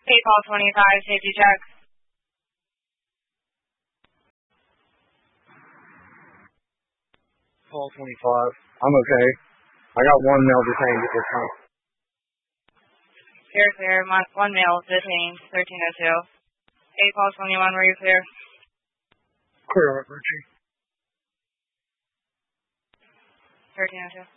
Paul 25, safety check. Paul 25. I'm okay. I got one male detained at this time. Clear. One male detained, 1302. Paul 21, were you clear? Clear, Richie. 1302.